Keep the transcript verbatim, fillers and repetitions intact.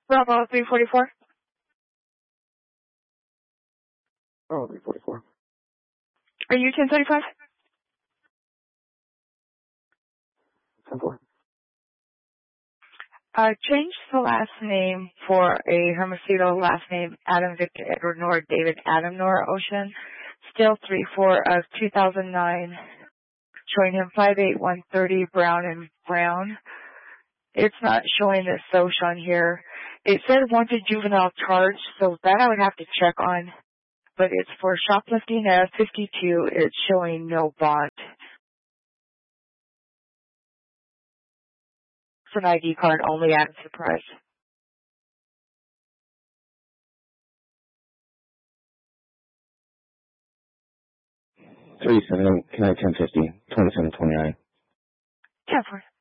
Bravo three forty-four. Oh, three forty-four. Are you ten thirty-five? ten four. Uh, change the last name for a Hermosillo, last name Adam Victor Edward Nora David Adam Nora Ocean. Still three four of two thousand nine. Showing him five eight one thirty Brown and Brown. It's not showing the S O C on here. It said wanted juvenile charge, so that I would have to check on. But it's for shoplifting at fifty-two. It's showing no bond. It's an I D card only at surprise. three seven, can I ten fifty, twenty-seven twenty-nine. ten four.